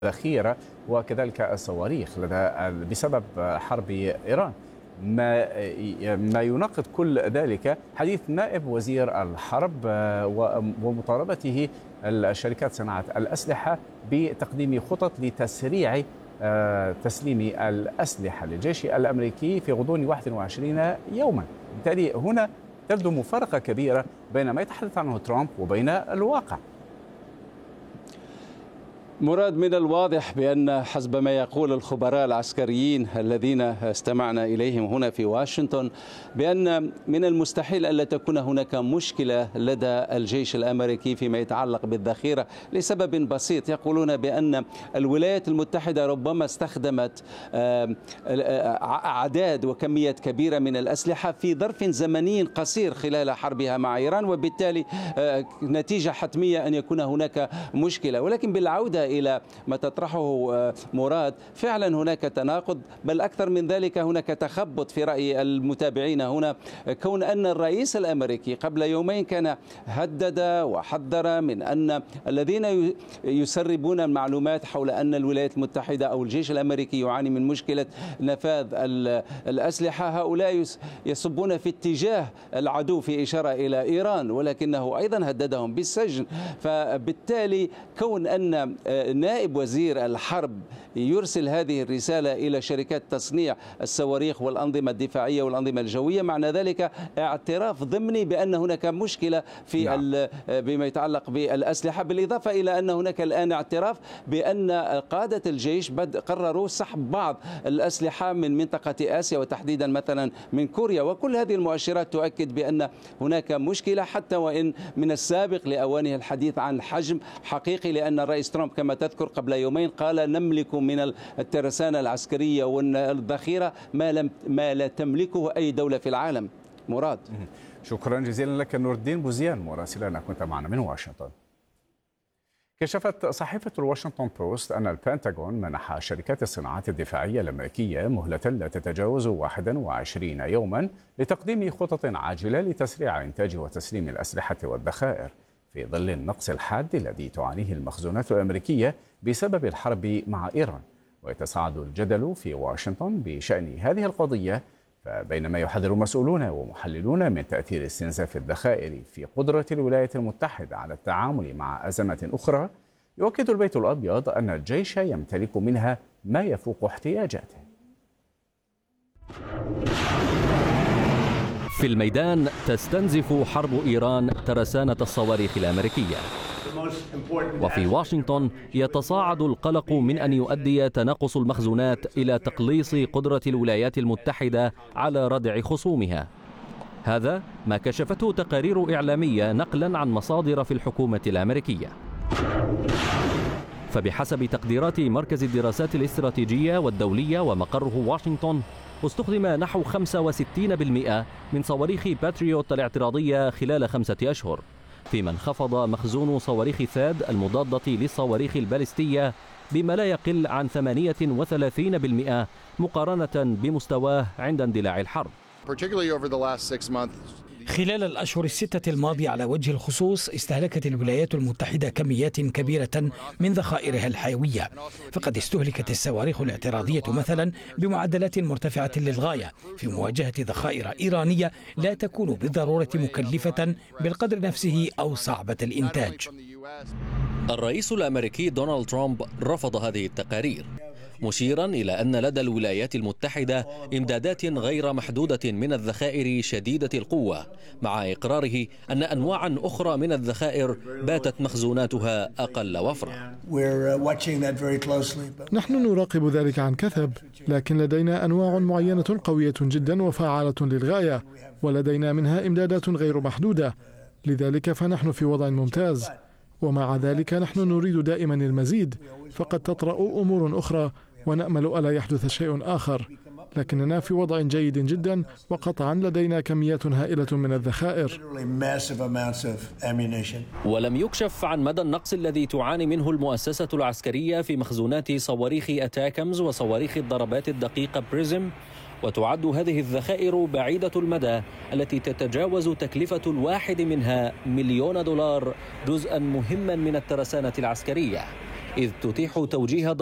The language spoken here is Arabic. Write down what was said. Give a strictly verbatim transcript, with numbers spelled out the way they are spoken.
الذخيرة وكذلك الصواريخ لدى بسبب حرب إيران. ما ما يناقض كل ذلك حديث نائب وزير الحرب ومطالبته الشركات صناعة الأسلحة بتقديم خطط لتسريع تسليم الأسلحة للجيش الأمريكي في غضون واحد وعشرين يوما. بالتالي هنا تبدو مفارقة كبيرة بين ما يتحدث عنه ترامب وبين الواقع. مراد، من الواضح بأن حسب ما يقول الخبراء العسكريين الذين استمعنا إليهم هنا في واشنطن بأن من المستحيل ألا تكون هناك مشكلة لدى الجيش الأمريكي فيما يتعلق بالذخيرة لسبب بسيط. يقولون بأن الولايات المتحدة ربما استخدمت أعداد وكميات كبيرة من الأسلحة في ظرف زمني قصير خلال حربها مع إيران، وبالتالي نتيجة حتمية أن يكون هناك مشكلة. ولكن بالعودة إلى ما تطرحه مراد، فعلا هناك تناقض، بل أكثر من ذلك هناك تخبط في رأي المتابعين هنا، كون أن الرئيس الأمريكي قبل يومين كان هدد وحذر من أن الذين يسربون المعلومات حول أن الولايات المتحدة أو الجيش الأمريكي يعاني من مشكلة نفاذ الأسلحة، هؤلاء يصبون في اتجاه العدو في إشارة إلى إيران، ولكنه أيضا هددهم بالسجن. فبالتالي كون أن نائب وزير الحرب يرسل هذه الرسالة إلى شركات تصنيع الصواريخ والأنظمة الدفاعية والأنظمة الجوية، معنى ذلك اعتراف ضمني بأن هناك مشكلة في نعم. بما يتعلق بالأسلحة، بالإضافة إلى أن هناك الآن اعتراف بأن قادة الجيش قرروا سحب بعض الأسلحة من منطقة آسيا وتحديدا مثلا من كوريا، وكل هذه المؤشرات تؤكد بأن هناك مشكلة، حتى وإن من السابق لأوانه الحديث عن حجم حقيقي، لأن الرئيس ترامب كما تذكر قبل يومين قال نملك من الترسانة العسكرية والذخيرة ما لم ما لا تملكه أي دولة في العالم. مراد، شكرا جزيلا لك نور الدين بوزيان مراسلنا، كنت معنا من واشنطن. كشفت صحيفة الواشنطن بوست أن البنتاغون منح شركات الصناعات الدفاعية الأمريكية مهلة لا تتجاوز واحد وعشرين يوما لتقديم خطط عاجلة لتسريع إنتاج وتسليم الأسلحة والذخائر في ظل النقص الحاد الذي تعانيه المخزونات الأمريكية بسبب الحرب مع إيران. ويتصاعد الجدل في واشنطن بشأن هذه القضية، فبينما يحذر مسؤولون ومحللون من تأثير استنزاف الذخائر في قدرة الولايات المتحدة على التعامل مع أزمات أخرى، يؤكد البيت الأبيض أن الجيش يمتلك منها ما يفوق احتياجاته. في الميدان تستنزف حرب إيران ترسانة الصواريخ الأمريكية، وفي واشنطن يتصاعد القلق من أن يؤدي تناقص المخزونات إلى تقليص قدرة الولايات المتحدة على ردع خصومها. هذا ما كشفته تقارير إعلامية نقلا عن مصادر في الحكومة الأمريكية. فبحسب تقديرات مركز الدراسات الاستراتيجية والدولية ومقره واشنطن، استخدم نحو خمسة وستين بالمئة من صواريخ باتريوت الاعتراضية خلال خمسة أشهر، فيما انخفض مخزون صواريخ ثاد المضادة للصواريخ البالستية بما لا يقل عن ثمانية وثلاثين بالمئة مقارنة بمستواه عند اندلاع الحرب. خلال الأشهر الستة الماضية على وجه الخصوص استهلكت الولايات المتحدة كميات كبيرة من ذخائرها الحيوية، فقد استهلكت الصواريخ الاعتراضية مثلا بمعدلات مرتفعة للغاية في مواجهة ذخائر إيرانية لا تكون بالضرورة مكلفة بالقدر نفسه أو صعبة الإنتاج. الرئيس الأمريكي دونالد ترامب رفض هذه التقارير، مشيرا إلى أن لدى الولايات المتحدة إمدادات غير محدودة من الذخائر شديدة القوة، مع إقراره أن أنواعا أخرى من الذخائر باتت مخزوناتها أقل وفرة. نحن نراقب ذلك عن كثب، لكن لدينا أنواع معينة قوية جدا وفعالة للغاية، ولدينا منها إمدادات غير محدودة، لذلك فنحن في وضع ممتاز. ومع ذلك نحن نريد دائما المزيد، فقد تطرأ أمور أخرى ونأمل ألا يحدث شيء آخر، لكننا في وضع جيد جدا، وقطعا لدينا كميات هائلة من الذخائر. ولم يكشف عن مدى النقص الذي تعاني منه المؤسسة العسكرية في مخزونات صواريخ أتاكمز وصواريخ الضربات الدقيقة بريزم، وتعد هذه الذخائر بعيدة المدى التي تتجاوز تكلفة الواحد منها مليون دولار جزءا مهما من الترسانة العسكرية. إذ تتيح توجيه